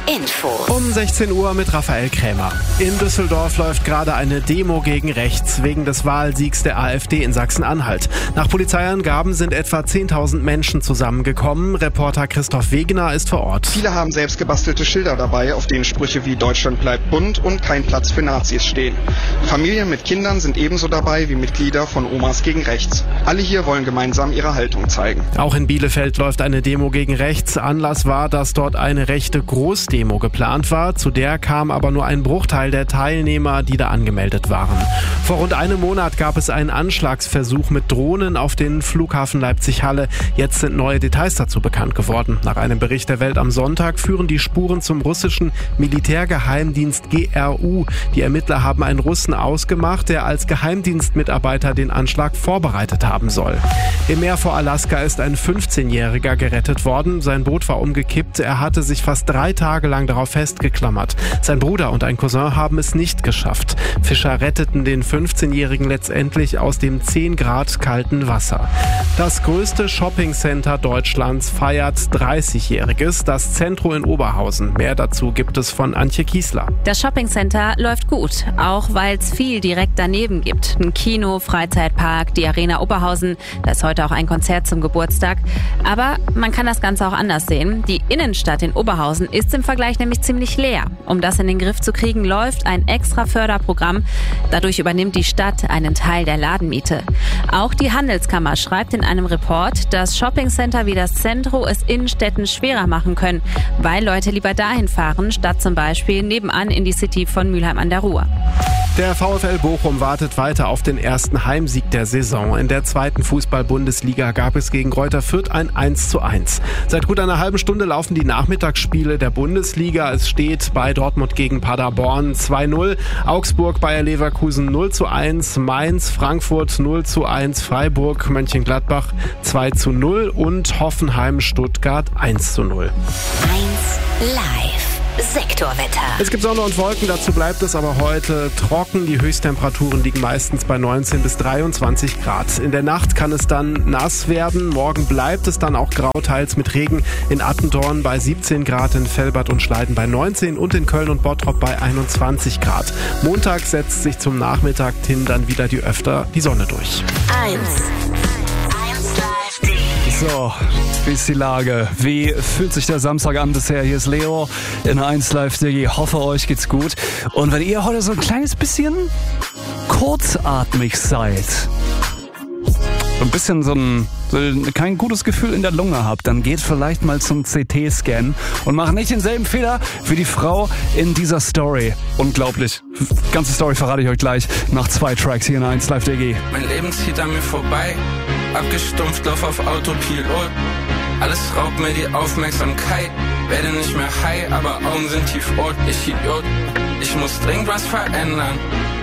Info. Um 16 Uhr mit Raphael Krämer. In Düsseldorf läuft gerade eine Demo gegen rechts wegen des Wahlsiegs der AfD in Sachsen-Anhalt. Nach Polizeiangaben sind etwa 10.000 Menschen zusammengekommen. Reporter Christoph Wegener ist vor Ort. Viele haben selbst gebastelte Schilder dabei, auf denen Sprüche wie Deutschland bleibt bunt und kein Platz für Nazis stehen. Familien mit Kindern sind ebenso dabei wie Mitglieder von Omas gegen Rechts. Alle hier wollen gemeinsam ihre Haltung zeigen. Auch in Bielefeld läuft eine Demo gegen rechts. Anlass war, dass dort eine rechte Großdemo geplant war. Zu der kam aber nur ein Bruchteil der Teilnehmer, die da angemeldet waren. Vor rund einem Monat gab es einen Anschlagsversuch mit Drohnen auf den Flughafen Leipzig-Halle. Jetzt sind neue Details dazu bekannt geworden. Nach einem Bericht der Welt am Sonntag führen die Spuren zum russischen Militärgeheimdienst GRU. Die Ermittler haben einen Russen ausgemacht, der als Geheimdienstmitarbeiter den Anschlag vorbereitet haben soll. Im Meer vor Alaska ist ein 15-Jähriger gerettet worden. Sein Boot war umgekippt. Er hatte sich fast 3 Tage lang darauf festgeklammert. Sein Bruder und ein Cousin haben es nicht geschafft. Fischer retteten den 15-Jährigen letztendlich aus dem 10 Grad kalten Wasser. Das größte Shoppingcenter Deutschlands feiert 30-Jähriges, das Centro in Oberhausen. Mehr dazu gibt es von Antje Kiesler. Das Shoppingcenter läuft gut, auch weil es viel direkt daneben gibt. Ein Kino, Freizeitpark, die Arena Oberhausen. Da ist heute auch ein Konzert zum Geburtstag. Aber man kann das Ganze auch anders sehen. Die Innenstadt in Oberhausen ist im Vergleich nämlich ziemlich leer. Um das in den Griff zu kriegen, läuft ein extra Förderprogramm. Dadurch übernimmt die Stadt einen Teil der Ladenmiete. Auch die Handelskammer schreibt in einem Report, dass Shoppingcenter wie das Centro es Innenstädten schwerer machen können, weil Leute lieber dahin fahren, statt zum Beispiel nebenan in die City von Mülheim an der Ruhr. Der VfL Bochum wartet weiter auf den ersten Heimsieg der Saison. In der 2. Fußball-Bundesliga gab es gegen Greuther Fürth ein 1:1. Seit gut einer halben Stunde laufen die Nachmittagsspiele der Bundesliga. Es steht bei Dortmund gegen Paderborn 2:0, Augsburg Bayer Leverkusen 0:1, Mainz Frankfurt 0:1, Freiburg Mönchengladbach 2:0 und Hoffenheim Stuttgart 1:0. 1 Live. Sektorwetter. Es gibt Sonne und Wolken, dazu bleibt es aber heute trocken. Die Höchsttemperaturen liegen meistens bei 19 bis 23 Grad. In der Nacht kann es dann nass werden. Morgen bleibt es dann auch grau, teils mit Regen. In Attendorn bei 17 Grad, in Velbert und Schleiden bei 19 und in Köln und Bottrop bei 21 Grad. Montag setzt sich zum Nachmittag hin dann wieder öfter die Sonne durch. 1 Live. So, wie ist die Lage? Wie fühlt sich der Samstag an bisher? Hier ist Leo in 1 Live Digi. Hoffe, euch geht's gut. Und wenn ihr heute so ein kleines bisschen kurzatmig seid, ein bisschen kein gutes Gefühl in der Lunge habt, dann geht vielleicht mal zum CT-Scan und macht nicht denselben Fehler wie die Frau in dieser Story. Unglaublich. Ganze Story verrate ich euch gleich nach 2 Tracks hier in 1 Live Digi. Mein Leben zieht an mir vorbei, abgestumpft, lauf auf Autopilot. Alles raubt mir die Aufmerksamkeit, werde nicht mehr high, aber Augen sind tief rot. Ich Idiot, ich muss dringend was verändern.